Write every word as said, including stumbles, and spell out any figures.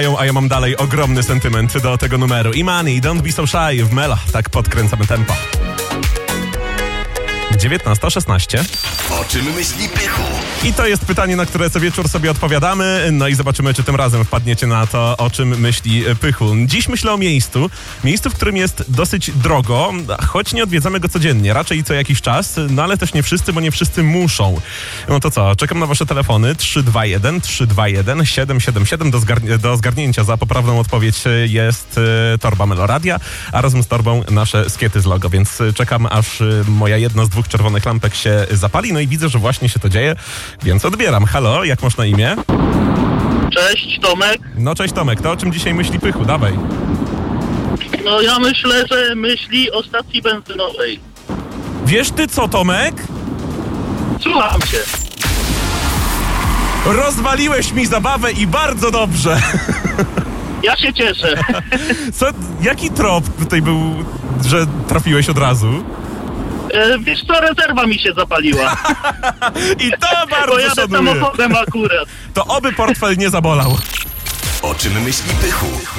A ja mam dalej ogromny sentyment do tego numeru. Imani, Don't Be So Shy w Melo. Tak podkręcamy tempo. dziewiętnasta szesnaście. O czym myśli Pychu? I to jest pytanie, na które co wieczór sobie odpowiadamy. No i zobaczymy, czy tym razem wpadniecie na to, o czym myśli Pychu. Dziś myślę o miejscu. Miejscu, w którym jest dosyć drogo, choć nie odwiedzamy go codziennie. Raczej co jakiś czas, no ale też nie wszyscy, bo nie wszyscy muszą. No to co, czekam na wasze telefony. trzy dwa jeden, trzysta dwadzieścia jeden, siedem siedem siedem. Do, zgar- do zgarnięcia za poprawną odpowiedź jest y, torba Meloradia, a razem z torbą nasze skiety z logo. Więc czekam, aż y, moja jedna z dwóch czerwonych lampek się zapali. No i widzę, że właśnie się to dzieje, więc odbieram. Halo, jak masz na imię? Cześć, Tomek. No cześć Tomek, to o czym dzisiaj myśli Pychu? Dawaj. No ja myślę, że myśli o stacji benzynowej. Wiesz ty co, Tomek? Słucham cię. Rozwaliłeś mi zabawę i bardzo dobrze. Ja się cieszę. Co, jaki trop tutaj był, że trafiłeś od razu? E, wiesz co, rezerwa mi się zapaliła. I to bardzo Pojadę szanuję. samochodem akurat. To oby portfel nie zabolał. O czym myśli Pychu?